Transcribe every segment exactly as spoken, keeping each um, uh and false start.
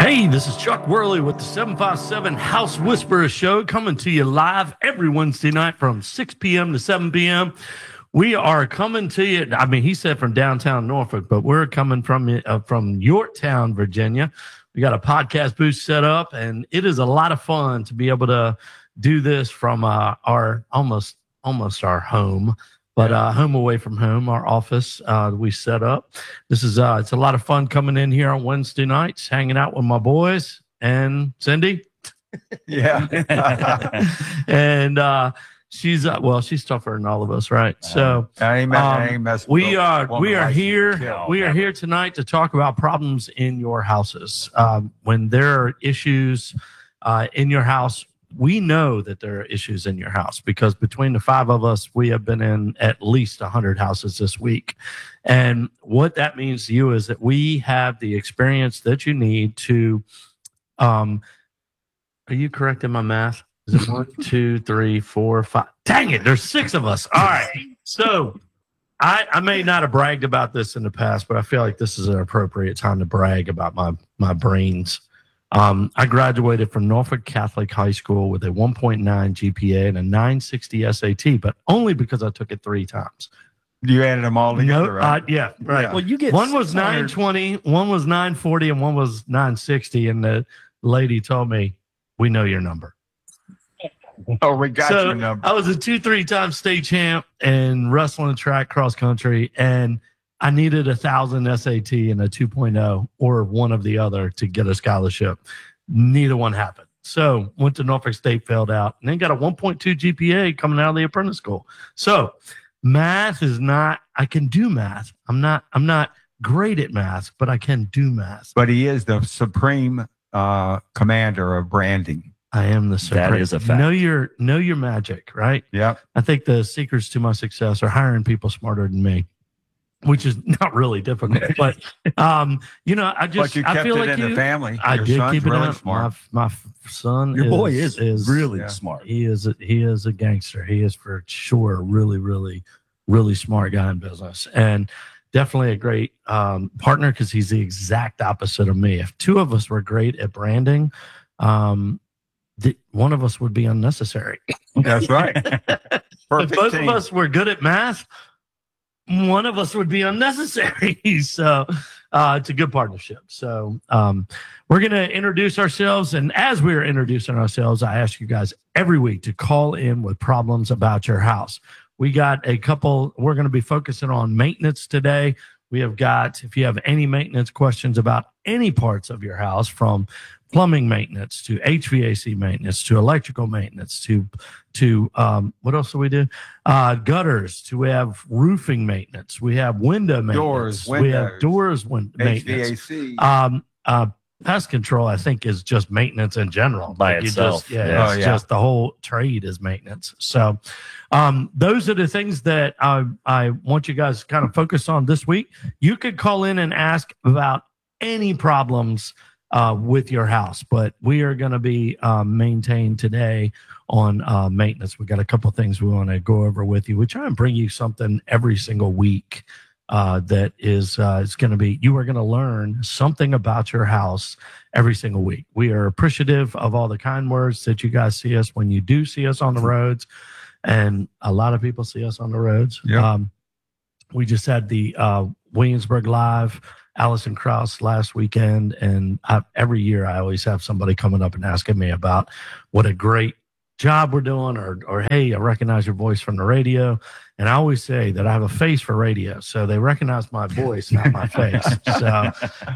Hey, this is Chuck Worley with the seven five seven House Whisperer Show, coming to you live every Wednesday night from six p.m. to seven p.m. We are coming to you, I mean, he said from downtown Norfolk, but we're coming from uh, from Yorktown, Virginia. We got a podcast booth set up, and it is a lot of fun to be able to do this from uh, our almost almost our home. But uh, home away from home, our office uh, we set up. This is uh, it's a lot of fun coming in here on Wednesday nights, hanging out with my boys and Cindy. Yeah, and uh, she's uh, well, she's tougher than all of us, right? So I ain't, um, I ain't messing we with are woman we are like here. you. We are here tonight to talk about problems in your houses. Um, when there are issues uh, in your house. We know that there are issues in your house because between the five of us, we have been in at least one hundred houses this week. And what that means to you is that we have the experience that you need to, um, are you correct in my math? Is it one, two, three, four, five? Dang it, there's six of us. All right. So I, I may not have bragged about this in the past, but I feel like this is an appropriate time to brag about my, my brains. Um, I graduated from Norfolk Catholic High School with a one point nine G P A and a nine sixty S A T, but only because I took it three times. You added them all together, No, right? uh, yeah, right. Yeah. Well, you get One was nine twenty, one was nine forty, and one was nine sixty. And the lady told me, "We know your number." Oh, we got so your number. I was a two, three time state champ in wrestling, track, cross country, and I needed a thousand S A T and a two point oh or one of the other to get a scholarship. Neither one happened. So went to Norfolk State, failed out, and then got a one point two G P A coming out of the apprentice school. So math is not, I can do math. I'm not, I'm not great at math, but I can do math. But he is the supreme uh, commander of branding. I am the supreme. That is a fact. Know your, know your magic, right? Yep. I think the secrets to my success are hiring people smarter than me, which is not really difficult. But, um, you know, I just, But you I kept feel it like in you, the family. I Your did son's keep it really in. smart. My, my f- son, Your is, boy is, is really yeah. smart. He is, a, he is a gangster. He is for sure a really, really, really smart guy in business, and definitely a great um, partner because he's the exact opposite of me. If two of us were great at branding, um, the, one of us would be unnecessary. That's right. If Perfect both team. of us were good at math, one of us would be unnecessary. So uh, it's a good partnership. So um, we're going to introduce ourselves. And as we're introducing ourselves, I ask you guys every week to call in with problems about your house. We got a couple, we're going to be focusing on maintenance today. We have got, if you have any maintenance questions about any parts of your house, from plumbing maintenance to H V A C maintenance to electrical maintenance to to um, what else do we do? Uh, gutters. To we have roofing maintenance. We have window maintenance. Doors, We have windows, doors win- H V A maintenance. C. Um, uh, pest control, I think, is just maintenance in general. By Like you itself, Just, yeah, yeah. it's Oh, yeah. just the whole trade is maintenance. So um, those are the things that I, I want you guys to kind of focus on this week. You could call in and ask about any problems uh, with your house, but we are going to be um, maintained today on uh, maintenance. We got a couple things we want to go over with you. We try and bring you something every single week uh, that is uh, it's going to be, you are going to learn something about your house every single week. We are appreciative of all the kind words that you guys see us when you do see us on the roads, and a lot of people see us on the roads. Yep. Um, we just had the uh, Williamsburg Live, Allison Krauss last weekend, and I, every year I always have somebody coming up and asking me about what a great job we're doing, or or hey, I recognize your voice from the radio. And I always say that I have a face for radio, so they recognize my voice, not my face. So,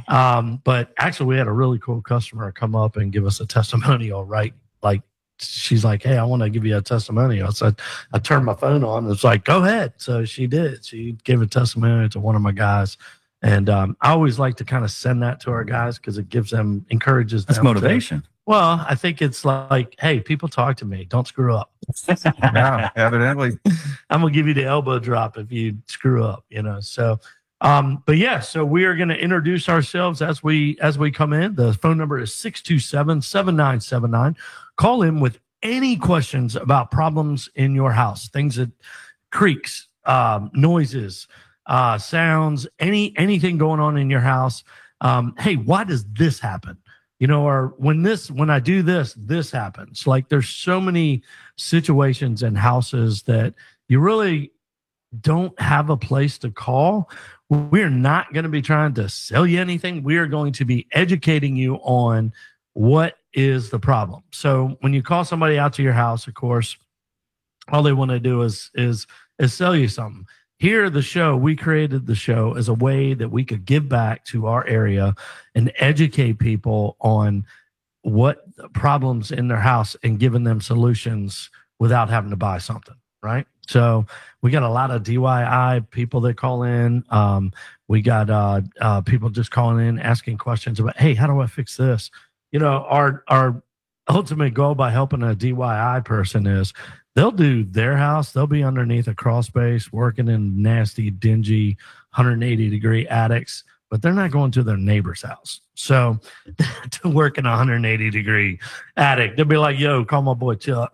um, but actually, we had a really cool customer come up and give us a testimonial. Right, like she's like, "Hey, I want to give you a testimonial." So I turned my phone on. And it's like, "Go ahead." So she did. She gave a testimonial to one of my guys. And um, I always like to kind of send that to our guys because it gives them, encourages them. That's motivation. To, well, I think it's like, hey, people talk to me. Don't screw up. Yeah, evidently. I'm going to give you the elbow drop if you screw up, you know. So, um, but yeah, so we are going to introduce ourselves as we as we come in. The phone number is six two seven, seven nine seven nine. Call in with any questions about problems in your house, things that creaks, um, noises, uh, sounds, any anything going on in your house. Um, hey, why does this happen? you know, or when this, when I do this, this happens. Like there's so many situations in houses that you really don't have a place to call. We're not going to be trying to sell you anything. We are going to be educating you on what is the problem. So when you call somebody out to your house, of course, all they want to do is, is, is sell you something. Here, the show, we created the show as a way that we could give back to our area and educate people on what problems in their house and giving them solutions without having to buy something, right? So we got a lot of D I Y people that call in. Um, we got uh, uh, people just calling in, asking questions about, hey, how do I fix this? You know, our our ultimate goal by helping a D I Y person is they'll do their house. They'll be underneath a crawl space, working in nasty, dingy, one hundred eighty degree attics, but they're not going to their neighbor's house. So to work in a one hundred eighty degree attic, they'll be like, yo, call my boy Chuck.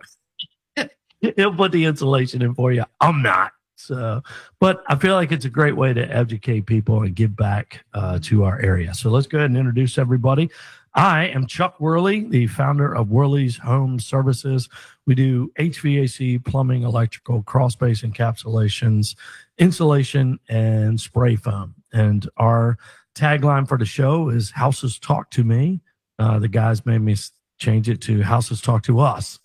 He'll put the insulation in for you. I'm not. So, but I feel like it's a great way to educate people and give back uh, to our area. So let's go ahead and introduce everybody. I am Chuck Worley, the founder of Worley's Home Services. We do H V A C, plumbing, electrical, crawl space encapsulations, insulation, and spray foam. And our tagline for the show is Houses Talk to Me. Uh, the guys made me change it to Houses Talk to Us.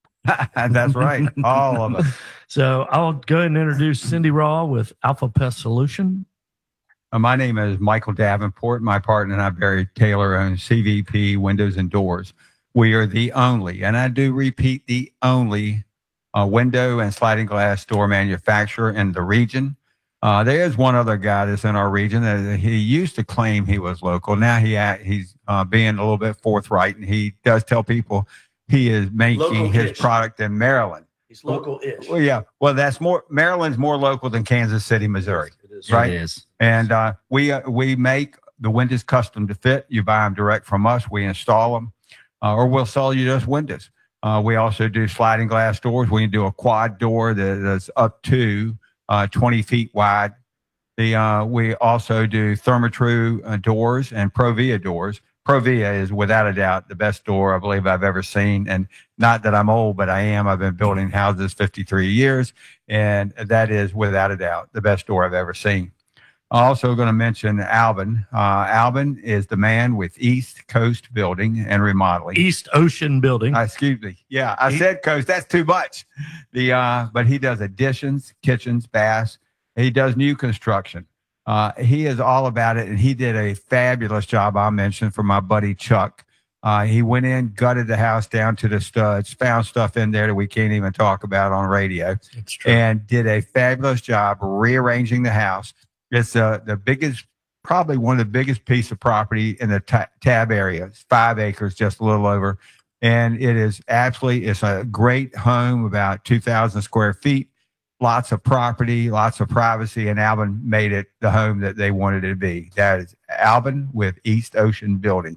That's right. All of us. So I'll go ahead and introduce Cindy Raw with Alpha Pest Solution. Uh, my name is Michael Davenport. My partner and I, Barry Taylor, own C V P Windows and Doors. We are the only, and I do repeat, the only uh, window and sliding glass door manufacturer in the region. Uh, there is one other guy that's in our region that he used to claim he was local. Now he he's uh, being a little bit forthright, and he does tell people he is making Local-ish. his product in Maryland. He's local-ish. Well, yeah. Well, that's more, Maryland's more local than Kansas City, Missouri. It is. Right? It is. And uh, we uh, we make the windows custom to fit. You buy them direct from us. We install them, uh, or we'll sell you just windows. Uh, we also do sliding glass doors. We can do a quad door that, that's up to uh, twenty feet wide. The uh, we also do Therma-Tru uh, doors and Provia doors. Provia is without a doubt the best door I believe I've ever seen. And not that I'm old, but I am. I've been building houses fifty-three years, and that is without a doubt the best door I've ever seen. I'm also going to mention Alvin. Uh, Alvin is the man with East Coast Building and Remodeling. East Ocean Building. Uh, excuse me. Yeah, I said coast. That's too much. The uh, but he does additions, kitchens, baths. He does new construction. Uh, he is all about it, and he did a fabulous job. I mentioned for my buddy Chuck. Uh, he went in, gutted the house down to the studs, found stuff in there that we can't even talk about on radio, That's true. and did a fabulous job rearranging the house. It's uh, the biggest, probably one of the biggest piece of property in the ta- tab area. It's five acres, just a little over, and it is absolutely. It's a great home, about two thousand square feet. Lots of property, lots of privacy, and Alvin made it the home that they wanted it to be. That is Alvin with East Ocean Building.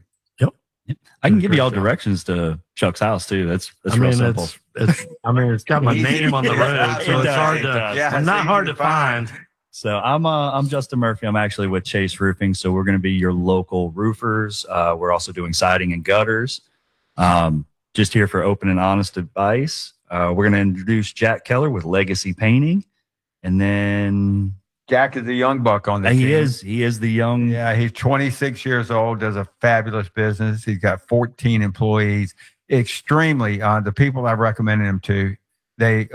I can give you all directions to Chuck's house too. That's that's I real mean, simple. it's, it's, I mean, it's got my name on the road, so It it's does, hard it to, does. Yeah, it's not it's hard easy to to find. find. So I'm uh, I'm Justin Murphy. I'm actually with Chase Roofing. So we're going to be your local roofers. Uh, we're also doing siding and gutters. Um, just here for open and honest advice. Uh, we're going to introduce Jack Keller with Legacy Painting, and then Jack is a young buck on the he team. is he is the young. Yeah, he's twenty-six years old, does a fabulous business. He's got fourteen employees. Extremely, uh, the people I've recommended him to, they